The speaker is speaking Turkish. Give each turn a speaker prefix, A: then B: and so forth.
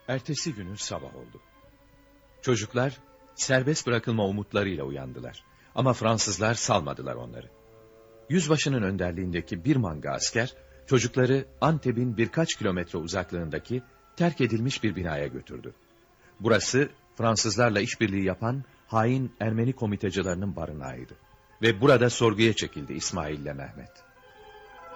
A: Ertesi günün sabah oldu. Çocuklar serbest bırakılma umutlarıyla uyandılar. Ama Fransızlar salmadılar onları. Yüzbaşının önderliğindeki bir manga asker, çocukları Antep'in birkaç kilometre uzaklığındaki terk edilmiş bir binaya götürdü. Burası Fransızlarla işbirliği yapan hain Ermeni komitacılarının barınağıydı. Ve burada sorguya çekildi İsmail ile Mehmet.